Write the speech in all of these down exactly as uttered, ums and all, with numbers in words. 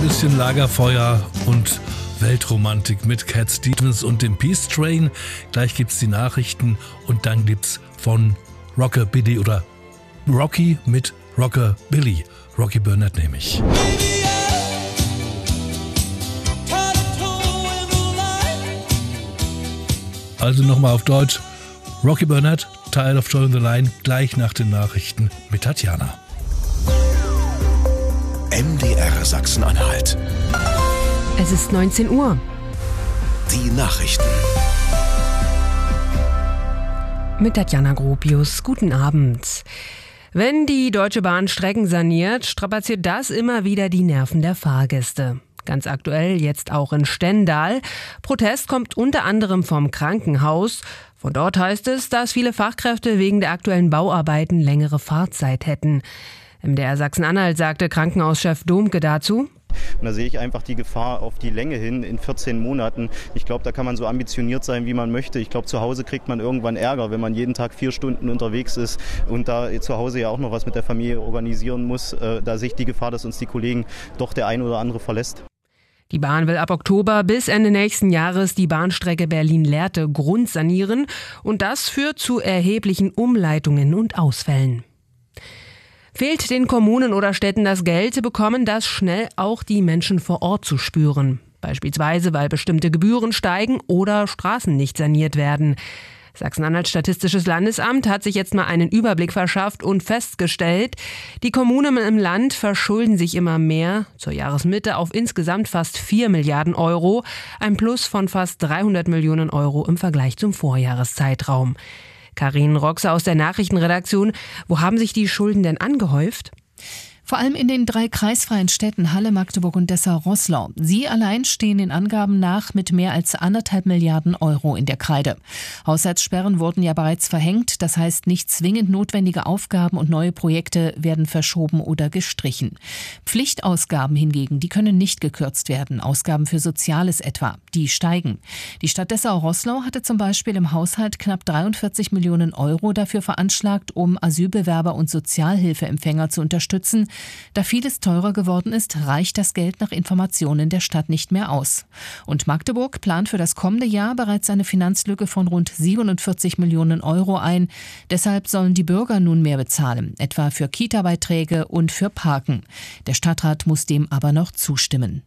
bisschen Lagerfeuer und Weltromantik mit Cat Stevens und dem Peace Train. Gleich gibt's die Nachrichten und dann gibt's von Rockabilly oder Rocky mit Rockabilly. Rocky Burnett nehme ich. Also nochmal auf Deutsch. Rocky Burnett, Tired of Joy in the Line, gleich nach den Nachrichten mit Tatjana. M D R Sachsen-Anhalt. Es ist neunzehn Uhr. Die Nachrichten. Mit Tatjana Gropius. Guten Abend. Wenn die Deutsche Bahn Strecken saniert, strapaziert das immer wieder die Nerven der Fahrgäste. Ganz aktuell jetzt auch in Stendal. Protest kommt unter anderem vom Krankenhaus. Von dort heißt es, dass viele Fachkräfte wegen der aktuellen Bauarbeiten längere Fahrzeit hätten. M D R Sachsen-Anhalt sagte Krankenhauschef Domke dazu: Und da sehe ich einfach die Gefahr auf die Länge hin in vierzehn Monaten. Ich glaube, da kann man so ambitioniert sein, wie man möchte. Ich glaube, zu Hause kriegt man irgendwann Ärger, wenn man jeden Tag vier Stunden unterwegs ist und da zu Hause ja auch noch was mit der Familie organisieren muss. Da sehe ich die Gefahr, dass uns die Kollegen doch der ein oder andere verlässt. Die Bahn will ab Oktober bis Ende nächsten Jahres die Bahnstrecke Berlin-Lehrte grundsanieren und das führt zu erheblichen Umleitungen und Ausfällen. Fehlt den Kommunen oder Städten das Geld, bekommen das schnell auch die Menschen vor Ort zu spüren. Beispielsweise, weil bestimmte Gebühren steigen oder Straßen nicht saniert werden. Sachsen-Anhalts Statistisches Landesamt hat sich jetzt mal einen Überblick verschafft und festgestellt, die Kommunen im Land verschulden sich immer mehr, zur Jahresmitte auf insgesamt fast vier Milliarden Euro, ein Plus von fast dreihundert Millionen Euro im Vergleich zum Vorjahreszeitraum. Karin Roxe aus der Nachrichtenredaktion. Wo haben sich die Schulden denn angehäuft? Vor allem in den drei kreisfreien Städten Halle, Magdeburg und Dessau-Roßlau. Sie allein stehen den Angaben nach mit mehr als anderthalb Milliarden Euro in der Kreide. Haushaltssperren wurden ja bereits verhängt. Das heißt, nicht zwingend notwendige Aufgaben und neue Projekte werden verschoben oder gestrichen. Pflichtausgaben hingegen, die können nicht gekürzt werden. Ausgaben für Soziales etwa, die steigen. Die Stadt Dessau-Roßlau hatte zum Beispiel im Haushalt knapp dreiundvierzig Millionen Euro dafür veranschlagt, um Asylbewerber und Sozialhilfeempfänger zu unterstützen. Da vieles teurer geworden ist, reicht das Geld nach Informationen der Stadt nicht mehr aus. Und Magdeburg plant für das kommende Jahr bereits eine Finanzlücke von rund siebenundvierzig Millionen Euro ein. Deshalb sollen die Bürger nun mehr bezahlen, etwa für Kita-Beiträge und für Parken. Der Stadtrat muss dem aber noch zustimmen.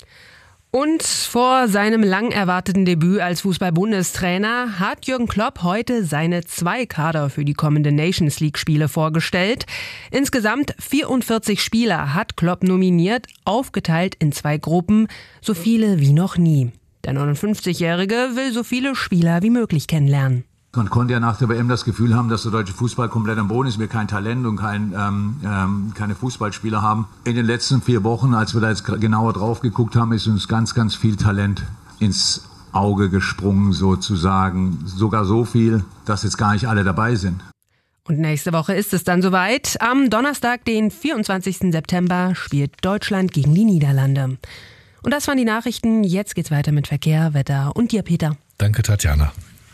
Und vor seinem lang erwarteten Debüt als Fußball-Bundestrainer hat Jürgen Klopp heute seine zwei Kader für die kommenden Nations League-Spiele vorgestellt. Insgesamt vierundvierzig Spieler hat Klopp nominiert, aufgeteilt in zwei Gruppen, so viele wie noch nie. Der neunundfünfzigjährige will so viele Spieler wie möglich kennenlernen. Man konnte ja nach der W M das Gefühl haben, dass der deutsche Fußball komplett am Boden ist, wir kein Talent und kein, ähm, ähm, keine Fußballspieler haben. In den letzten vier Wochen, als wir da jetzt genauer drauf geguckt haben, ist uns ganz, ganz viel Talent ins Auge gesprungen sozusagen. Sogar so viel, dass jetzt gar nicht alle dabei sind. Und nächste Woche ist es dann soweit. Am Donnerstag, den vierundzwanzigsten September, spielt Deutschland gegen die Niederlande. Und das waren die Nachrichten. Jetzt geht's weiter mit Verkehr, Wetter und dir, Peter. Danke, Tatjana.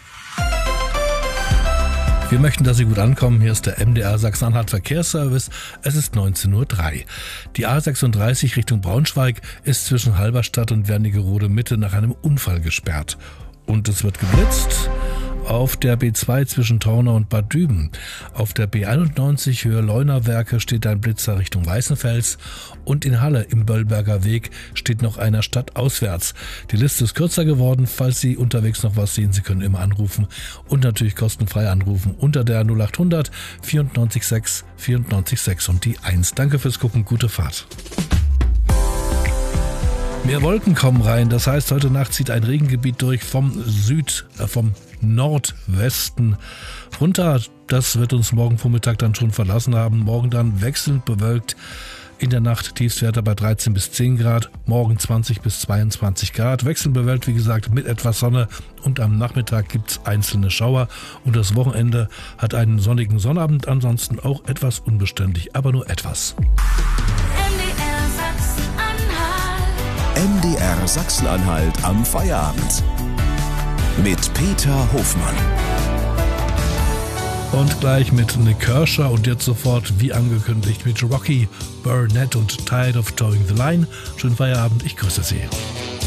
Wir möchten, dass Sie gut ankommen. Hier ist der M D R Sachsen-Anhalt Verkehrsservice. Es ist neunzehn Uhr drei. Die A sechsunddreißig Richtung Braunschweig ist zwischen Halberstadt und Wernigerode Mitte nach einem Unfall gesperrt. Und es wird geblitzt auf der B zwei zwischen Tornau und Bad Düben. Auf der B einundneunzig Höhe Leunawerke steht ein Blitzer Richtung Weißenfels. Und in Halle im Böllberger Weg steht noch einer stadtauswärts. Die Liste ist kürzer geworden. Falls Sie unterwegs noch was sehen, Sie können immer anrufen und natürlich kostenfrei anrufen unter der null achthundert vierundneunzig sechs vierundneunzig sechs und die eins. Danke fürs Gucken, gute Fahrt. Mehr Wolken kommen rein, das heißt, heute Nacht zieht ein Regengebiet durch vom Süd, äh, vom Nordwesten runter. Das wird uns morgen Vormittag dann schon verlassen haben. Morgen dann wechselnd bewölkt. In der Nacht Tiefstwerte bei dreizehn bis zehn Grad, morgen zwanzig bis zweiundzwanzig Grad. Wechselnd bewölkt, wie gesagt, mit etwas Sonne und am Nachmittag gibt es einzelne Schauer. Und das Wochenende hat einen sonnigen Sonnabend, ansonsten auch etwas unbeständig, aber nur etwas. M D R Sachsen-Anhalt am Feierabend mit Peter Hofmann. Und gleich mit Nick Kershaw und jetzt sofort, wie angekündigt, mit Rocky, Burnett und Tired of Towing the Line. Schönen Feierabend, ich grüße Sie.